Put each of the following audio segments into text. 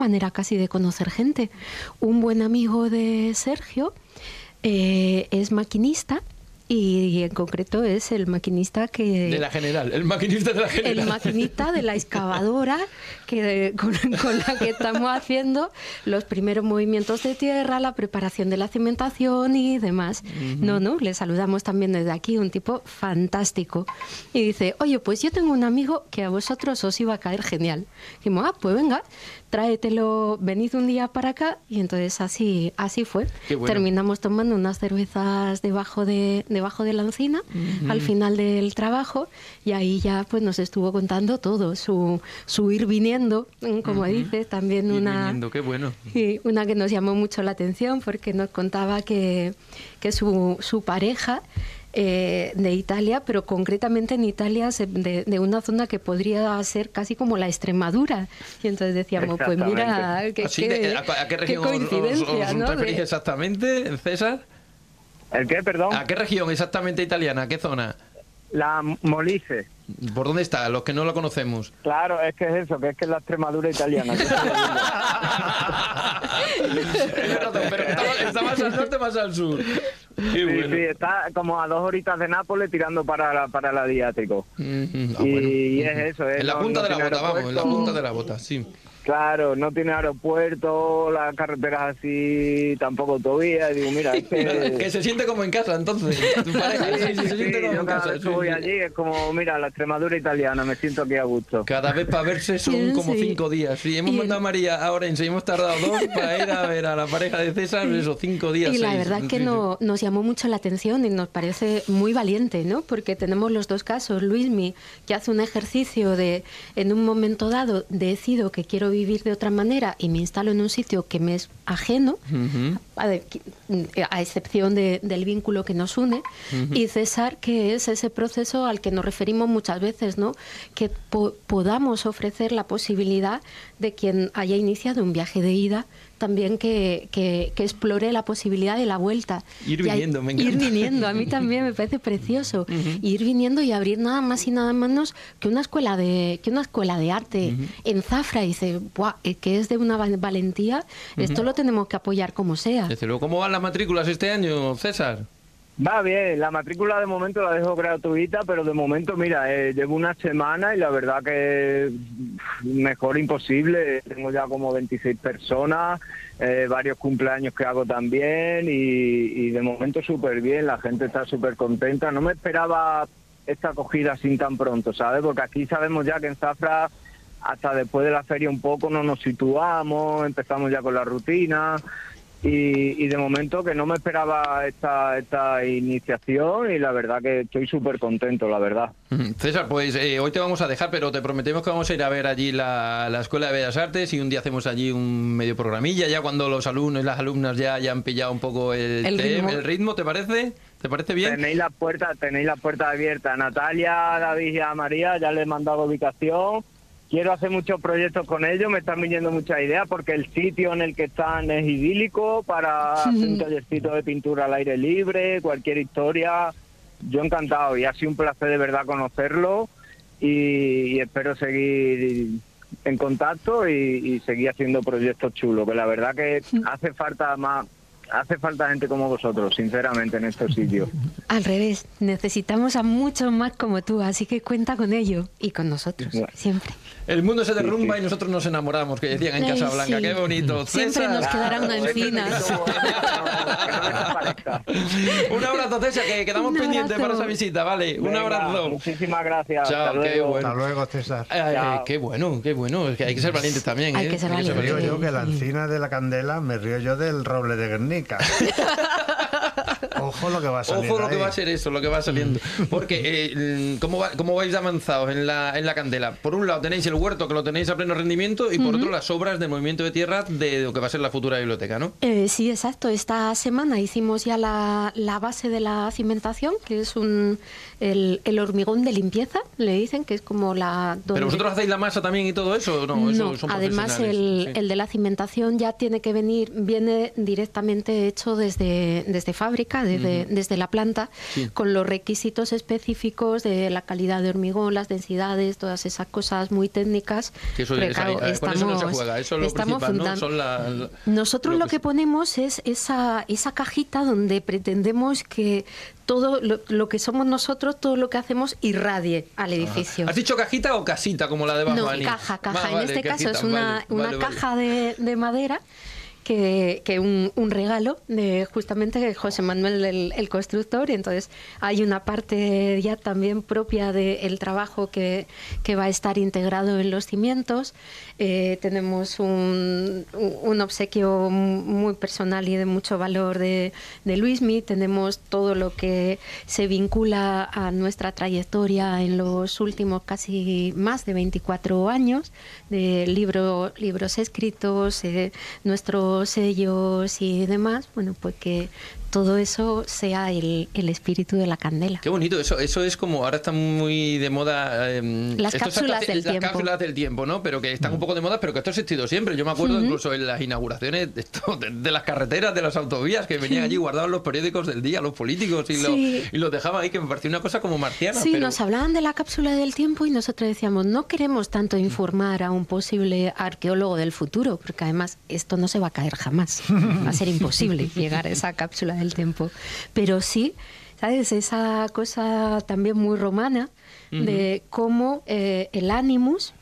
manera casi de conocer gente. Un buen amigo de Sergio es maquinista. Y en concreto es el maquinista que... De la General, el maquinista de la General. El maquinista de la excavadora con la que estamos haciendo los primeros movimientos de tierra, la preparación de la cimentación y demás. Le saludamos también desde aquí, un tipo fantástico. Y dice, oye, pues yo tengo un amigo que a vosotros os iba a caer genial. Y dijimos, pues venga, tráetelo, venid un día para acá. Y entonces así fue. Bueno. Terminamos tomando unas cervezas debajo de la encina al final del trabajo, y ahí ya pues nos estuvo contando todo, su ir viniendo, como dice, también ir una viniendo, qué bueno. Y una que nos llamó mucho la atención porque nos contaba que su pareja de Italia, pero concretamente en Italia de una zona que podría ser casi como la Extremadura, y entonces decíamos, pues mira, ¿A qué región coincidencia, os referís exactamente, César? ¿El qué, perdón? ¿A qué región exactamente italiana? ¿A qué zona? La Molise. ¿Por dónde está? Los que no lo conocemos. Claro, es que es eso, que es la Extremadura italiana. Pero está más al norte, más al sur. Sí, está como a 2 horitas de Nápoles tirando para el Adriático. Y es eso. En la punta de la bota, vamos, en la punta de la bota, sí. Claro, no tiene aeropuerto, las carreteras así tampoco todavía. Y digo, mira, es que se siente como en casa, entonces. Tu pareja, se siente como en casa. Yo voy allí, es como, mira, la Extremadura italiana, me siento aquí a gusto. Cada vez para verse son como 5 días. Sí, hemos mandado a María a Orense y hemos tardado 2 para ir a ver a la pareja de César, esos 5 días. Y la verdad es que nos llamó mucho la atención y nos parece muy valiente, ¿no? Porque tenemos los dos casos. Luismi, que hace un ejercicio de, en un momento dado, decido que quiero vivir de otra manera y me instalo en un sitio que me es ajeno, a excepción del vínculo que nos une, y César, que es ese proceso al que nos referimos muchas veces, ¿no? Que podamos ofrecer la posibilidad de quien haya iniciado un viaje de ida también que explore la posibilidad de la vuelta. Ir viniendo, me encanta. Ir viniendo, a mí también me parece precioso. Ir viniendo y abrir nada más y nada menos que una escuela de arte en Zafra. Y dice, ¡buah! Que es de una valentía. Esto lo tenemos que apoyar como sea. Desde luego, ¿cómo van las matrículas este año, César? Va bien, la matrícula de momento la dejo gratuita, pero de momento, mira, llevo una semana y la verdad que mejor imposible. Tengo ya como 26 personas, varios cumpleaños que hago también y de momento súper bien, la gente está súper contenta. No me esperaba esta acogida sin tan pronto, ¿sabes? Porque aquí sabemos ya que en Zafra hasta después de la feria un poco no nos situamos, empezamos ya con la rutina. Y de momento que no me esperaba esta iniciación y la verdad que estoy súper contento, la verdad. César, pues hoy te vamos a dejar, pero te prometemos que vamos a ir a ver allí la Escuela de Bellas Artes y un día hacemos allí un medio programilla, ya cuando los alumnos y las alumnas ya hayan pillado un poco el ritmo, ¿te parece? ¿Te parece bien? Tenéis las puertas abiertas. Natalia, David y a María ya les he mandado ubicación. Quiero hacer muchos proyectos con ellos, me están viniendo muchas ideas porque el sitio en el que están es idílico para hacer un tallercito de pintura al aire libre, cualquier historia. Yo encantado y ha sido un placer de verdad conocerlo y espero seguir en contacto y seguir haciendo proyectos chulos, que la verdad que hace falta gente como vosotros, sinceramente, en estos sitios. Al revés, necesitamos a muchos más como tú, así que cuenta con ello y con nosotros, siempre. El mundo se derrumba y nosotros nos enamoramos, que decían en Casablanca. Sí. ¡Qué bonito! Siempre César. nos quedará una encina. Un abrazo, César, que quedamos pendientes para esa visita, ¿vale? Venga, un abrazo. Muchísimas gracias. Chao, hasta luego. qué bueno. Hasta luego, César. Qué bueno. Es que hay que ser valiente también, Hay que ser valiente. Me río yo que la encina de la candela, me río yo del roble de Guernica. Ojo lo que va a salir. Ojo lo que ahí. va a ser eso, lo que va saliendo. Porque, ¿cómo vais avanzados en la candela? Por un lado tenéis el huerto, que lo tenéis a pleno rendimiento, y por otro las obras de movimiento de tierra de lo que va a ser la futura biblioteca, ¿no? Sí, exacto. Esta semana hicimos ya la base de la cimentación, que es el hormigón de limpieza, le dicen, que es como la... ¿Pero vosotros hacéis la masa también y todo eso? No, eso son además profesionales. el de la cimentación ya viene directamente hecho desde fábrica, técnica desde la planta, con los requisitos específicos de la calidad de hormigón, las densidades, todas esas cosas muy técnicas. Que eso, con eso no se juega, eso es lo principal, ¿no? Nosotros lo que ponemos es esa cajita donde pretendemos que todo lo que somos nosotros, todo lo que hacemos irradie al edificio. ¿Has dicho cajita o casita, como la de Bad Bunny? No, caja. Vale, en este cajita, caso es una caja de madera que un regalo de justamente José Manuel el constructor, y entonces hay una parte ya también propia del trabajo que va a estar integrado en los cimientos. Tenemos un obsequio muy personal y de mucho valor de Luismi. Tenemos todo lo que se vincula a nuestra trayectoria en los últimos casi más de 24 años, de libros escritos, nuestros sellos y demás. Bueno, pues que todo eso sea el espíritu de la candela. Qué bonito, eso es como, ahora están muy de moda... las cápsulas del tiempo. Las cápsulas del tiempo, ¿no? Pero que están un poco de moda, pero que esto ha existido siempre. Yo me acuerdo incluso en las inauguraciones de las carreteras, de las autovías, que venían allí guardados los periódicos del día, los políticos, y los dejaban ahí, que me parecía una cosa como marciana. Sí, pero nos hablaban de la cápsula del tiempo y nosotros decíamos, no queremos tanto informar a un posible arqueólogo del futuro, porque además esto no se va a caer jamás. Va a ser imposible llegar a esa cápsula del tiempo. Pero sí, ¿sabes? Esa cosa también muy romana de cómo el Animus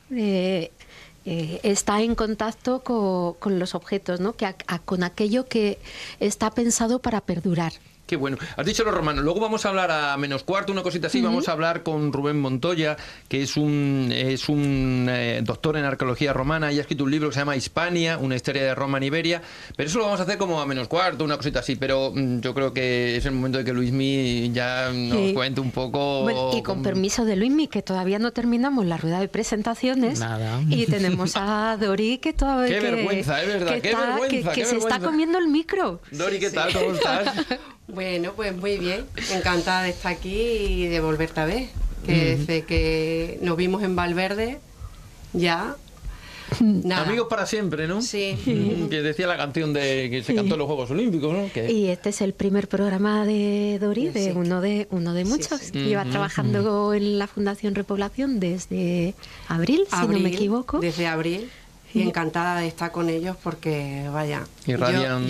está en contacto con los objetos, ¿no? Con aquello que está pensado para perdurar. Qué bueno. Has dicho los romanos. Luego vamos a hablar a menos cuarto, una cosita así. Vamos a hablar con Rubén Montoya, que es un doctor en arqueología romana y ha escrito un libro que se llama Hispania, una historia de Roma en Iberia. Pero eso lo vamos a hacer como a menos cuarto, una cosita así. Pero yo creo que es el momento de que Luismi ya nos cuente un poco... Bueno, y con permiso de Luismi, que todavía no terminamos la rueda de presentaciones. Nada. Y tenemos a Dori, que todavía... Qué vergüenza, es verdad. Qué vergüenza. Que se está comiendo el micro. Dori, ¿qué tal? ¿Cómo estás? Bueno, pues muy bien, encantada de estar aquí y de volverte a ver, que desde que nos vimos en Valverde, ya, nada. Amigos para siempre, ¿no? Sí. Que decía la canción de que se cantó en los Juegos Olímpicos, ¿no? Y este es el primer programa de Dori, de uno de muchos, que lleva trabajando en la Fundación Repoblación desde abril, si no me equivoco. Desde abril, y encantada de estar con ellos porque, vaya, irradian...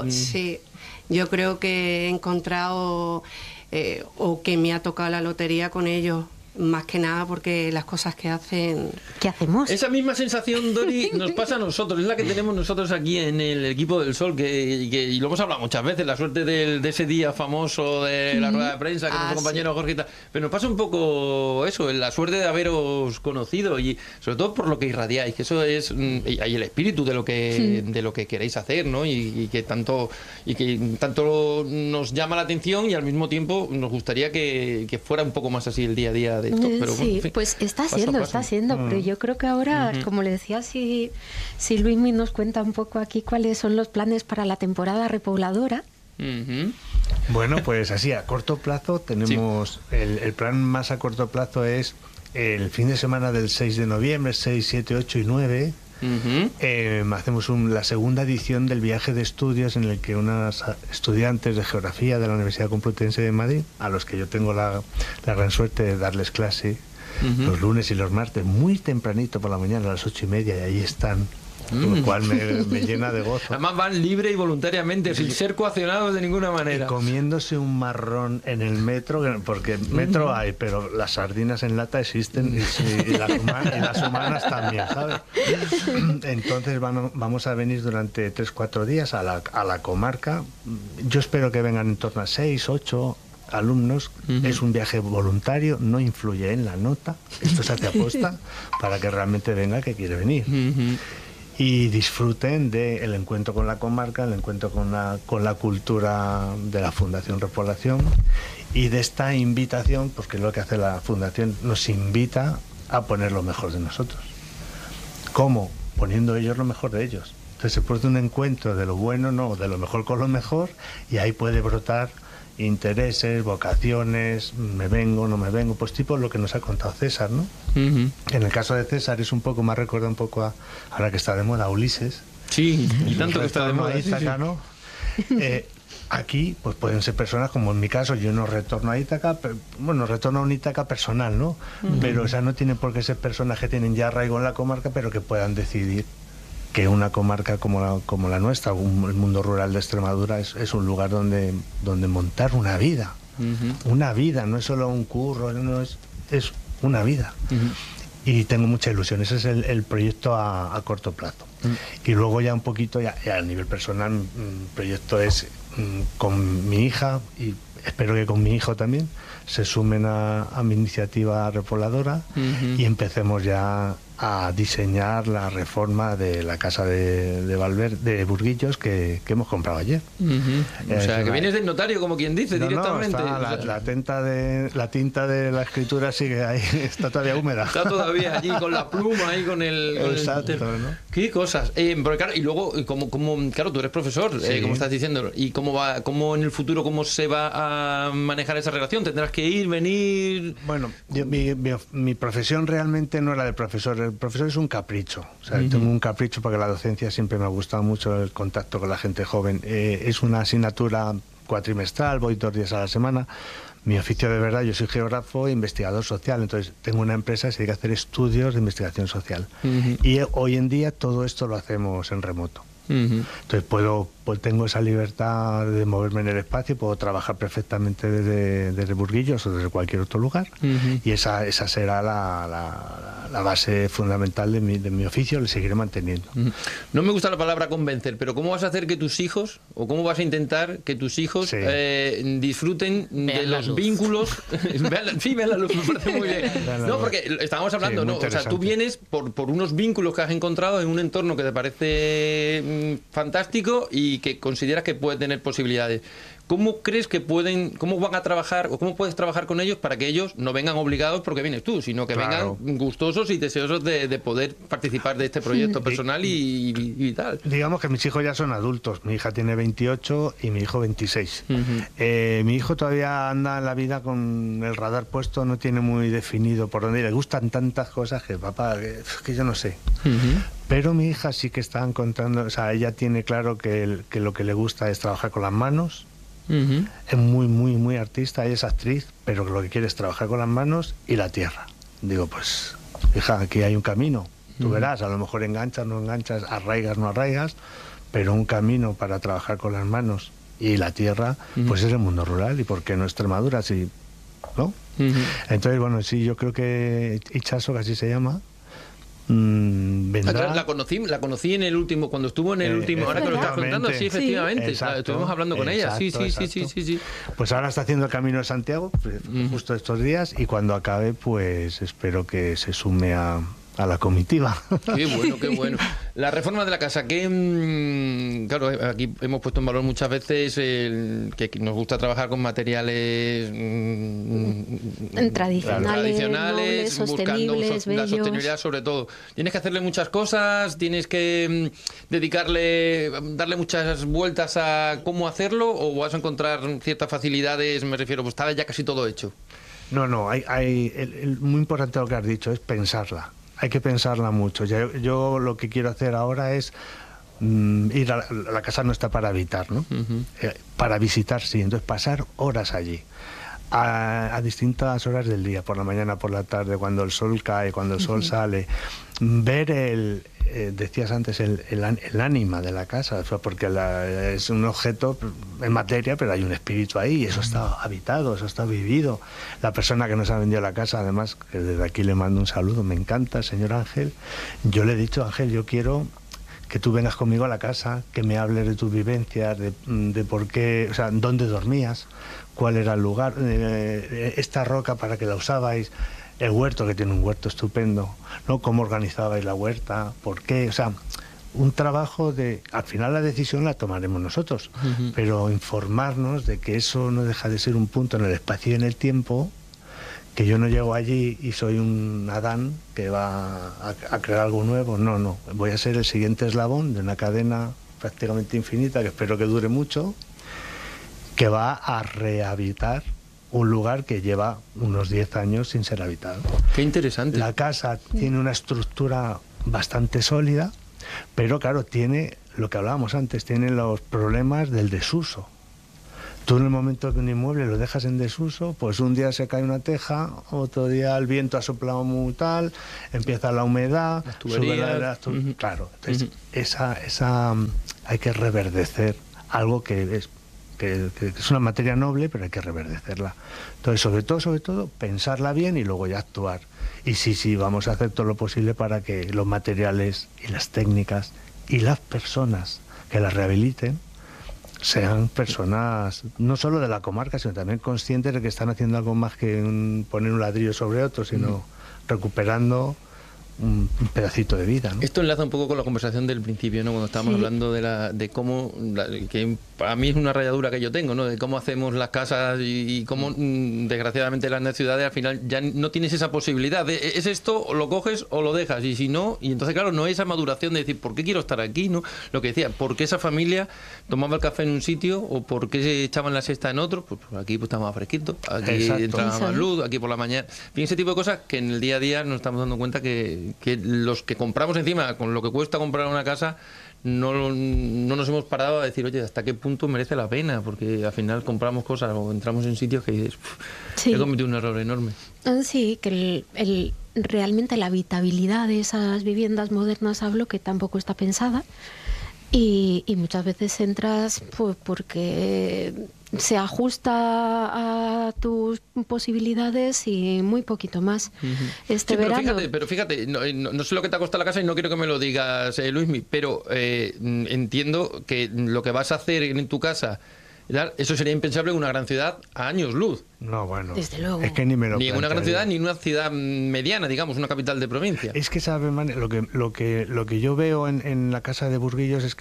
Yo creo que he encontrado o que me ha tocado la lotería con ellos, más que nada porque las cosas que hacen... ¿Qué hacemos? Esa misma sensación, Dori, nos pasa a nosotros, es la que tenemos nosotros aquí en el equipo del Sol, y lo hemos hablado muchas veces, la suerte de ese día famoso de la rueda de prensa, que nuestro compañero Jorge... Pero nos pasa un poco eso, la suerte de haberos conocido, y sobre todo por lo que irradiáis, que eso es y el espíritu de lo que queréis hacer, ¿no? Y que tanto nos llama la atención, y al mismo tiempo nos gustaría que fuera un poco más así el día a día de esto. Pero, sí, en fin, pues está siendo, pero yo creo que ahora, como le decía, si Luismi nos cuenta un poco aquí cuáles son los planes para la temporada repobladora. Bueno, pues así, a corto plazo tenemos, el plan más a corto plazo es el fin de semana del 6 de noviembre, 6, 7, 8 y 9. Hacemos la segunda edición del viaje de estudios en el que unas estudiantes de geografía de la Universidad Complutense de Madrid, a los que yo tengo la gran suerte de darles clase los lunes y los martes muy tempranito por la mañana a las 8:30, y ahí están, lo cual me llena de gozo. Además van libre y voluntariamente, sin ser coaccionados de ninguna manera. Y comiéndose un marrón en el metro, porque metro hay, pero las sardinas en lata existen, y las humanas también, ¿sabes? Entonces vamos a venir durante 3-4 días a la comarca. Yo espero que vengan en torno a 6, 8 alumnos. Es un viaje voluntario, no influye en la nota, esto se hace aposta para que realmente venga que quiere venir. Y disfruten del encuentro con la comarca, el encuentro con la cultura de la Fundación Repoblación, y de esta invitación, porque es lo que hace la Fundación, nos invita a poner lo mejor de nosotros. ¿Cómo? Poniendo ellos lo mejor de ellos. Entonces se produce un encuentro de lo bueno, no, de lo mejor con lo mejor, y ahí puede brotar intereses, vocaciones, me vengo, no me vengo, pues tipo lo que nos ha contado César, ¿no? En el caso de César es un poco, más recuerda un poco ahora que está de moda, Ulises. Sí, y tanto que está de moda. Ítaca, ¿no? aquí pues pueden ser personas como en mi caso, yo no retorno a Ítaca, bueno, retorno a un Ítaca personal, ¿no? Pero o sea, no tienen por qué ser personas que tienen ya arraigo en la comarca, pero que puedan decidir que una comarca como la nuestra, el mundo rural de Extremadura, es un lugar donde montar una vida. Una vida, no es solo un curro, no es una vida. Y tengo mucha ilusión, ese es el proyecto a corto plazo. Y luego ya un poquito, ya a nivel personal, mi proyecto es con mi hija, y espero que con mi hijo también, se sumen a mi iniciativa repobladora y empecemos ya a diseñar la reforma de la casa de Valverde, de Burguillos, que hemos comprado ayer. O sea, que vienes del notario, como quien dice, directamente. No, la tinta de la escritura sigue ahí, está todavía húmeda. Está todavía allí con la pluma, ahí con el... Exacto, ¿no? Qué cosas. Porque, claro, y luego, claro, tú eres profesor, Sí. como estás diciendo, y cómo en el futuro, cómo se va a manejar esa relación. ¿Tendrás que ir, venir? Bueno, mi profesión realmente no era de profesor. El profesor es un capricho. O sea, tengo un capricho porque la docencia siempre me ha gustado mucho, el contacto con la gente joven. Es una asignatura cuatrimestral, voy 2 días a la semana. Mi oficio de verdad, yo soy geógrafo e investigador social, entonces tengo una empresa que se dedica a hacer estudios de investigación social. Y hoy en día todo esto lo hacemos en remoto. Entonces tengo esa libertad de moverme en el espacio, puedo trabajar perfectamente desde Burguillos o desde cualquier otro lugar, y esa será la base fundamental de mi oficio, le seguiré manteniendo. No me gusta la palabra convencer, pero ¿cómo vas a hacer que tus hijos, o cómo vas a intentar que tus hijos disfruten de los vínculos? Vean la luz, me parece muy bien. No, porque estábamos hablando, ¿no? O sea, tú vienes por unos vínculos que has encontrado en un entorno que te parece fantástico y que consideras que puede tener posibilidades. ¿Cómo crees que cómo van a trabajar o cómo puedes trabajar con ellos para que ellos no vengan obligados porque vienes tú, sino que vengan gustosos y deseosos de poder participar de este proyecto personal y tal? Digamos que mis hijos ya son adultos. Mi hija tiene 28 y mi hijo 26. Mi hijo todavía anda en la vida con el radar puesto, no tiene muy definido por dónde ir. Le gustan tantas cosas que papá, que yo no sé. Pero mi hija sí que está encontrando, o sea, ella tiene claro que lo que le gusta es trabajar con las manos. Es muy artista, ella es actriz, pero lo que quiere es trabajar con las manos y la tierra. Digo, pues, hija, aquí hay un camino. Tú verás, a lo mejor enganchas, no enganchas, arraigas, no arraigas, pero un camino para trabajar con las manos y la tierra, pues es el mundo rural. ¿Y por qué no Extremadura? Sí, ¿no? Entonces, bueno, sí, yo creo que Itxaso, que así se llama, vendrá. La conocí en el último, cuando estuvo en el último, ahora que lo estás contando, sí, efectivamente, estuvimos hablando con ella, sí. Pues ahora está haciendo el Camino de Santiago, justo estos días, y cuando acabe, pues espero que se sume a la comitiva. Qué bueno. La reforma de la casa, que claro, aquí hemos puesto en valor muchas veces que nos gusta trabajar con materiales tradicionales, buscando sostenibles, la sostenibilidad sobre todo. Tienes que hacerle muchas cosas, tienes que darle muchas vueltas a cómo hacerlo, o vas a encontrar ciertas facilidades, me refiero, pues está ya casi todo hecho. No, muy importante lo que has dicho, es pensarla. Hay que pensarla mucho. Yo lo que quiero hacer ahora es ir a la casa, no está para habitar, ¿no? Para visitar, sí. Entonces pasar horas allí, a distintas horas del día, por la mañana, por la tarde, cuando el sol cae, cuando el sol sale, ver decías antes, el ánima de la casa, porque es un objeto en materia, pero hay un espíritu ahí, y eso está habitado, eso está vivido. La persona que nos ha vendido la casa, además, que desde aquí le mando un saludo, me encanta, el señor Ángel. Yo le he dicho, Ángel, yo quiero que tú vengas conmigo a la casa, que me hables de tus vivencias, de por qué, o sea, dónde dormías, cuál era el lugar, esta roca para que la usabais, el huerto, que tiene un huerto estupendo, ¿no? Cómo organizabais la huerta, por qué, o sea, un trabajo al final la decisión la tomaremos nosotros, pero informarnos de que eso no deja de ser un punto en el espacio y en el tiempo, que yo no llego allí y soy un Adán que va a crear algo nuevo, no, voy a ser el siguiente eslabón de una cadena prácticamente infinita, que espero que dure mucho, que va a rehabilitar un lugar que lleva unos 10 años sin ser habitado. Qué interesante. La casa tiene una estructura bastante sólida, pero claro, tiene lo que hablábamos antes, tiene los problemas del desuso. Tú en el momento que un inmueble lo dejas en desuso, pues un día se cae una teja, otro día el viento ha soplado muy tal, empieza la humedad, las tuberías. Claro, entonces esa hay que reverdecer algo que es una materia noble, pero hay que reverdecerla. Entonces, sobre todo, pensarla bien y luego ya actuar. Y sí, vamos a hacer todo lo posible para que los materiales y las técnicas y las personas que las rehabiliten sean personas no solo de la comarca, sino también conscientes de que están haciendo algo más que poner un ladrillo sobre otro, sino recuperando un pedacito de vida, ¿no? Esto enlaza un poco con la conversación del principio, ¿no? Cuando estábamos hablando de cómo, que a mí es una rayadura que yo tengo, ¿no? De cómo hacemos las casas y cómo, desgraciadamente, las ciudades al final ya no tienes esa posibilidad. Es esto, o lo coges o lo dejas, y si no, y entonces, claro, no hay esa maduración de decir, ¿por qué quiero estar aquí, no? Lo que decía, ¿por qué esa familia tomaba el café en un sitio o por qué se echaban la siesta en otro? Pues aquí pues, estaba más fresquito, aquí entraba más luz, aquí por la mañana. En fin, ese tipo de cosas que en el día a día nos estamos dando cuenta que los que compramos encima, con lo que cuesta comprar una casa, no nos hemos parado a decir, oye, ¿hasta qué punto merece la pena? Porque al final compramos cosas o entramos en sitios que dices, he cometido un error enorme. Sí, que realmente la habitabilidad de esas viviendas modernas a bloque tampoco está pensada. Y muchas veces entras pues, porque se ajusta a tus posibilidades y muy poquito más. Verano... Pero fíjate, no sé lo que te ha costado la casa y no quiero que me lo digas, Luismi, pero entiendo que lo que vas a hacer en tu casa, eso sería impensable en una gran ciudad a años luz. No, bueno, desde luego. Es que ni me lo ni en una gran ciudad ni en una ciudad mediana, digamos, una capital de provincia. Es que, ¿sabes, man? Lo que yo veo en la casa de Burguillos es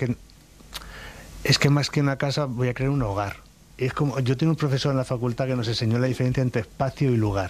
que más que una casa voy a crear un hogar. Es como, yo tengo un profesor en la facultad que nos enseñó la diferencia entre espacio y lugar.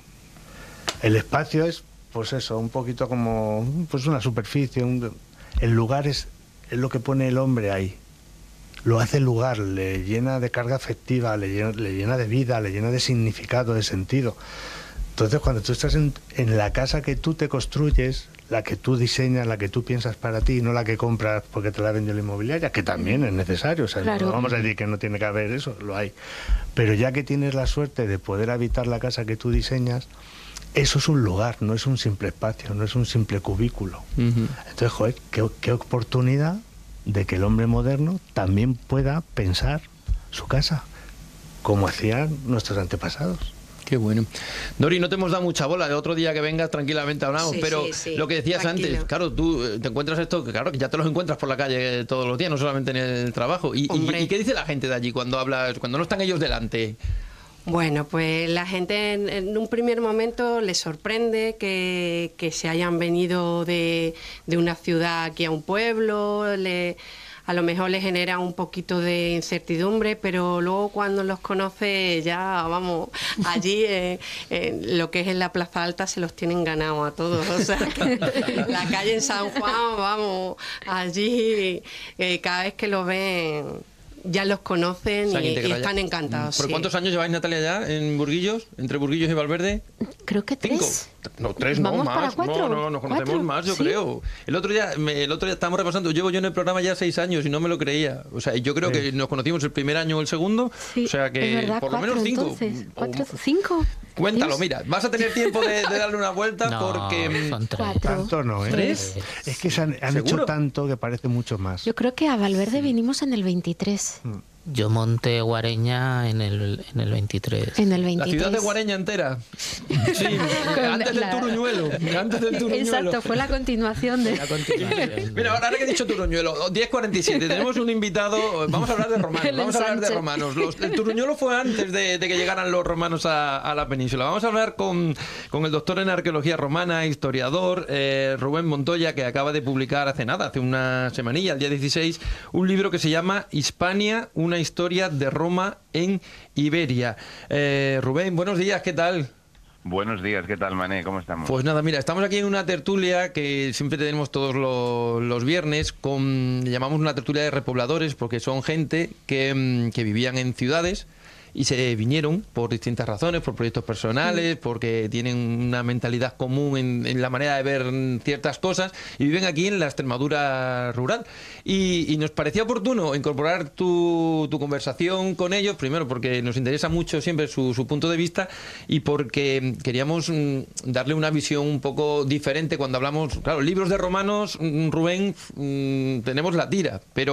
El espacio es, pues eso, un poquito como pues una superficie. El lugar es lo que pone el hombre ahí. Lo hace el lugar, le llena de carga afectiva, le llena de vida, le llena de significado, de sentido. Entonces, cuando tú estás en la casa que tú te construyes, la que tú diseñas, la que tú piensas para ti, no la que compras porque te la vendió la inmobiliaria, que también es necesario, o sea, claro. No vamos a decir que no tiene que haber eso, lo hay. Pero ya que tienes la suerte de poder habitar la casa que tú diseñas, eso es un lugar, no es un simple espacio, no es un simple cubículo. Entonces, joder, qué oportunidad de que el hombre moderno también pueda pensar su casa, como hacían nuestros antepasados. Qué bueno. Dori, no te hemos dado mucha bola. El otro día que vengas tranquilamente hablamos, pero lo que decías tranquilo. antes, claro, tú te encuentras esto, que claro, que ya te los encuentras por la calle todos los días, no solamente en el trabajo. ¿Y qué dice la gente de allí cuando hablas, cuando no están ellos delante? Bueno, pues la gente en un primer momento les sorprende que se hayan venido de una ciudad aquí a un pueblo, a lo mejor les genera un poquito de incertidumbre, pero luego cuando los conoce ya, vamos, allí lo que es en la Plaza Alta se los tienen ganados a todos. O sea, la calle en San Juan, vamos, allí cada vez que lo ven ya los conocen y están encantados. ¿Por cuántos años lleváis, Natalia, ya en Burguillos, entre Burguillos y Valverde? Creo que 3. 5. No, 3 no, ¿Vamos más. para 4? No, nos conocemos 4, más, yo ¿sí? creo. El otro día estábamos repasando, llevo yo en el programa ya 6 años y no me lo creía. O sea, yo creo que nos conocimos el primer año o el segundo. Sí, o sea que es verdad, por lo 4, menos 5. Entonces, 4, 5. Cuéntalo, mira, vas a tener tiempo de darle una vuelta porque... Son 3. 4. Tanto no, ¿eh? 3. Es que se han hecho tanto que parece mucho más. Yo creo que a Valverde vinimos en el 23. Yo monté Guareña en el 23. En el 23. La ciudad de Guareña entera. Sí, antes del Turuñuelo. Exacto, fue la continuación de... Mira, ahora que he dicho Turuñuelo, 10:47, tenemos un invitado, vamos a hablar de romanos, el Turuñuelo fue antes de que llegaran los romanos a la península. Vamos a hablar con el doctor en arqueología romana, historiador, Rubén Montoya, que acaba de publicar hace una semanilla, el día 16, un libro que se llama Hispania, una historia de Roma en Iberia. Rubén, buenos días, ¿qué tal? Buenos días, ¿qué tal, Mané? ¿Cómo estamos? Pues nada, mira, estamos aquí en una tertulia que siempre tenemos todos los viernes, llamamos una tertulia de repobladores, porque son gente que vivían en ciudades y se vinieron por distintas razones, por proyectos personales, porque tienen una mentalidad común en la manera de ver ciertas cosas y viven aquí en la Extremadura rural. Y nos parecía oportuno incorporar tu conversación con ellos, primero porque nos interesa mucho siempre su punto de vista y porque queríamos darle una visión un poco diferente cuando hablamos, claro, libros de romanos, Rubén, tenemos la tira, pero